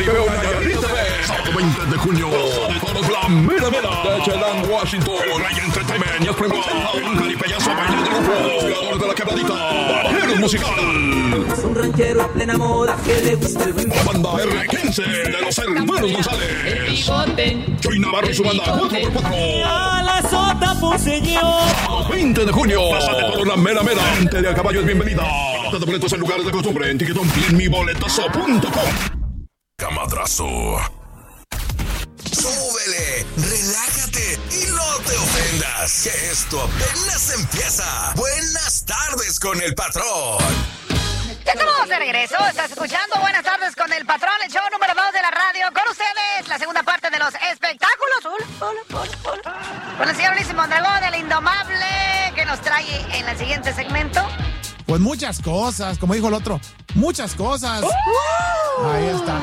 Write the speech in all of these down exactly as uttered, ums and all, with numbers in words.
Jaripeo Nayarit T V. Sábado veinte de junio. Plaza de Toros La Mera Mera. De Chelan, Washington. El Rey Entertainment. Y Springfield. Un jaripeyazo baile de grupo. Los creadores de la quebradita. Bajeros Musical. Es un ranchero a plena moda que le gusta el ritmo. La banda R quince de los hermanos González. El bigote. Chuy Navarro y su banda cuatro por cuatro. A la sota por señor. veinte de junio. Plaza de Toros La Mera Mera. Gente de a caballo es bienvenida. Venta de boletos en lugares de costumbre. En Tiquetón y en mi boletazo punto com. Camadrazo. Súbele, relájate y no te ofendas, que esto apenas empieza. Buenas tardes con el patrón. Ya estamos de regreso, estás escuchando Buenas tardes con el patrón, el show número dos de la radio. Con ustedes, la segunda parte de los espectáculos. Hola, hola, hola, hola. Con el señor Luis Mondragón, el indomable, que nos trae en el siguiente segmento. Pues muchas cosas, como dijo el otro, muchas cosas. Uh, Ahí está.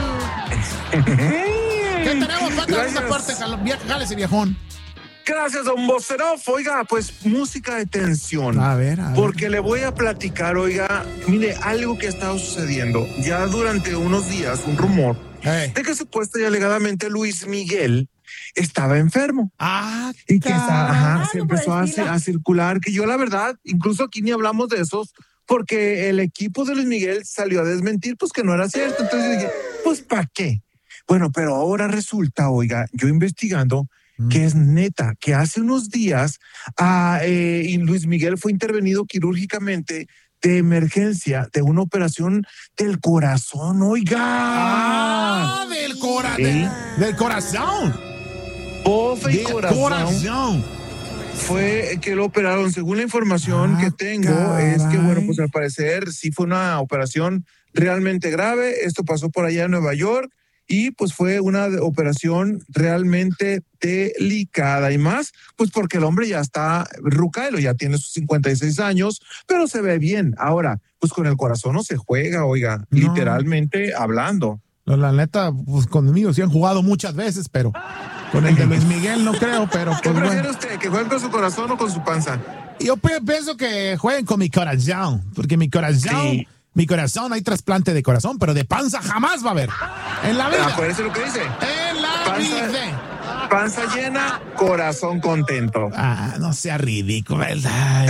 ¿Qué tenemos para esta parte? Jálese, viejón. Gracias, don Voceroff. Oiga, pues música de tensión. A ver, a ver. Porque le voy a platicar, oiga, mire, algo que ha estado sucediendo ya durante unos días, un rumor, hey, de que supuesta y alegadamente Luis Miguel estaba enfermo. Ah, y que está, ajá, se empezó a, a circular, que yo la verdad, incluso aquí ni hablamos de esos, porque el equipo de Luis Miguel salió a desmentir, pues que no era cierto. Entonces yo dije, pues ¿para qué? Bueno, pero ahora resulta, oiga, yo investigando, mm. que es neta, que hace unos días ah, eh, y Luis Miguel fue intervenido quirúrgicamente de emergencia de una operación del corazón, oiga. Ah, del, cora ¿Sí? de, del corazón. Bofe y del corazón. corazón. Fue que lo operaron, según la información ah, que tengo, caray. Es que, bueno, pues al parecer sí fue una operación realmente grave. Esto pasó por allá en Nueva York y pues fue una operación realmente delicada y más, pues porque el hombre ya está rucaelo, ya tiene sus cincuenta y seis años, pero se ve bien. Ahora, pues con el corazón no se juega, oiga, no. Literalmente hablando. No, la neta, pues conmigo sí han jugado muchas veces, pero con el de Luis Miguel no creo, pero pues, ¿qué prefiere bueno. usted? ¿Que jueguen con su corazón o con su panza? Yo pienso que jueguen con mi corazón, porque mi corazón, sí. mi corazón hay trasplante de corazón, pero de panza jamás va a haber. En la vida. Ah, pues eso es lo que dice. En la panza, vida. Panza llena, corazón contento. Ah, no sea ridículo, ¿verdad?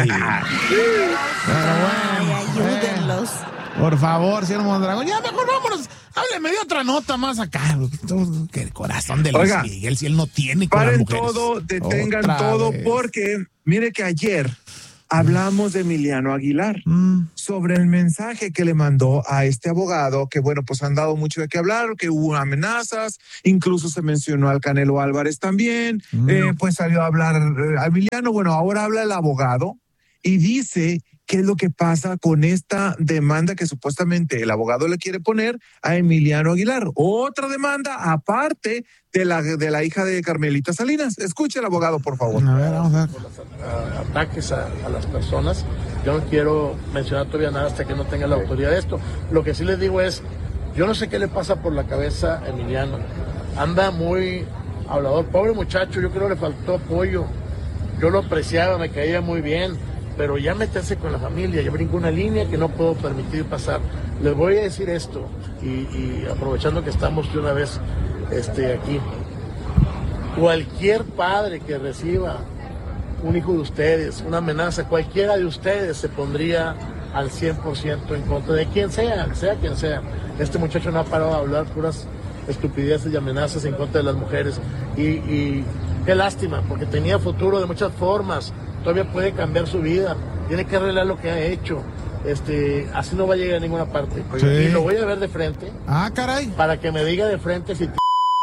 Pero bueno. Ay, ayúdenlos. Eh, por favor, señor Mondragón, ya mejor vámonos. Hábleme de otra nota más acá. Que el corazón de Luis Oiga, Miguel, si él no tiene con paren las mujeres. todo, detengan Otra todo, vez. Porque mire que ayer hablamos de Emiliano Aguilar mm. sobre el mensaje que le mandó a este abogado, que bueno, pues han dado mucho de qué hablar, que hubo amenazas, incluso se mencionó al Canelo Álvarez también, mm. eh, pues salió a hablar eh, Emiliano, bueno, ahora habla el abogado y dice qué es lo que pasa con esta demanda que supuestamente el abogado le quiere poner a Emiliano Aguilar. Otra demanda aparte de la, de la hija de Carmelita Salinas. Escuche el abogado, por favor. A ver, vamos a ver. Por los ataques a, a las personas. Yo no quiero mencionar todavía nada hasta que no tenga la autoridad de esto. Lo que sí les digo es, yo no sé qué le pasa por la cabeza a Emiliano. Anda muy hablador. Pobre muchacho, yo creo que le faltó apoyo. Yo lo apreciaba, me caía muy bien. Pero ya meterse con la familia, ya brinco una línea que no puedo permitir pasar. Les voy a decir esto, y, y aprovechando que estamos de una vez este, aquí, cualquier padre que reciba un hijo de ustedes, una amenaza, cualquiera de ustedes se pondría al cien por ciento en contra de quien sea, sea quien sea. Este muchacho no ha parado de hablar puras estupideces y amenazas en contra de las mujeres, y, y qué lástima, porque tenía futuro de muchas formas. Todavía puede cambiar su vida, tiene que arreglar lo que ha hecho, este, así no va a llegar a ninguna parte. Sí. Y lo voy a ver de frente. Ah, caray. Para que me diga de frente si t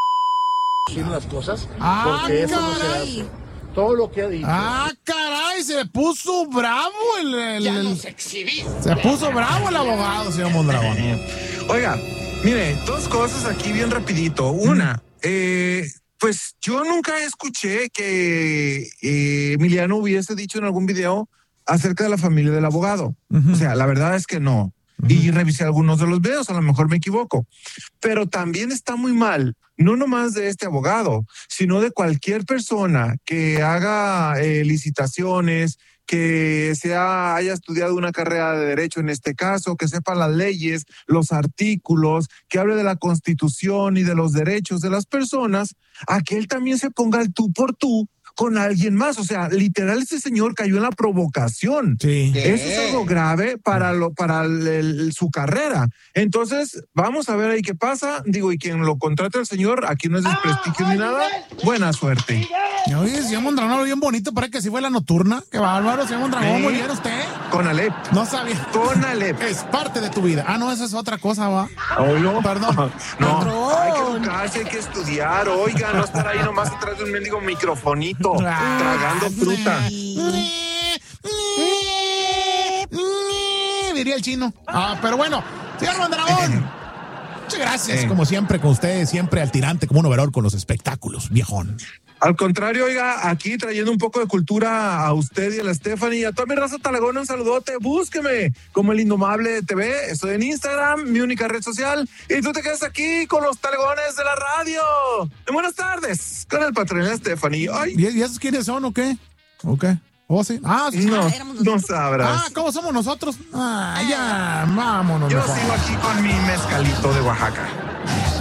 las cosas, ah, porque eso no se hace. Todo lo que ha dicho. Ah, caray, se puso bravo el... el ya nos exhibí. Se puso bravo el abogado, señor Mondragón. Oiga, mire, dos cosas aquí bien rapidito. Una, eh... pues yo nunca escuché que eh, Emiliano hubiese dicho en algún video acerca de la familia del abogado. Uh-huh. O sea, la verdad es que no. Uh-huh. Y revisé algunos de los videos, a lo mejor me equivoco. Pero también está muy mal, no nomás de este abogado, sino de cualquier persona que haga eh, licitaciones, que sea, haya estudiado una carrera de derecho en este caso, que sepa las leyes, los artículos, que hable de la Constitución y de los derechos de las personas, a que él también se ponga el tú por tú con alguien más. O sea, literal, ese señor cayó en la provocación. Sí. Eso es algo grave para lo para el, el, su carrera. Entonces, vamos a ver ahí qué pasa. Digo, y quien lo contrate al señor, aquí no es desprestigio ni nada. Buena suerte. Oye, señor Mondragón, bien bonito, parece que sí fue la nocturna. Qué bárbaro, señor Mondragón, Sí. muy bien usted. Con Alep. No sabía. Con Alep. Es parte de tu vida. Ah, no, esa es otra cosa, va. Oigo. Perdón. No, Patrón. hay que educarse, hay que estudiar. Oiga, no estar ahí nomás atrás de un mendigo microfonito, Ah, tragando fruta. Diría el chino. Ah, pero bueno, señor Mondragón. Muchas gracias, Eh. como siempre, con ustedes, siempre al tirante como un overall con los espectáculos, viejón. Al contrario, oiga, aquí trayendo un poco de cultura a usted y a la Stephanie y a toda mi raza talagona, un saludote. Búsqueme como El Indomable T V. Estoy en Instagram, mi única red social. Y tú te quedas aquí con los talagones de la radio. Y buenas tardes con el patrón y la Stephanie. Ay, ¿Y, y esos quiénes son o qué? ¿O qué? ¿O sí? Ah, sí. no, éramos no nosotros. sabrás. Ah, ¿cómo somos nosotros? Ah, ya, vámonos. Yo mejor. sigo aquí con mi mezcalito de Oaxaca.